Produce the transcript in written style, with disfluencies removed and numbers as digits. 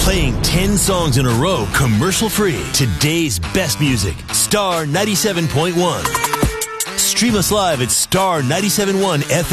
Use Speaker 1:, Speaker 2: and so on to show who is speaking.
Speaker 1: Playing 10 songs in a row, commercial-free. Today's best music. Star 97.1. Stream us live at Star 97.1 FM.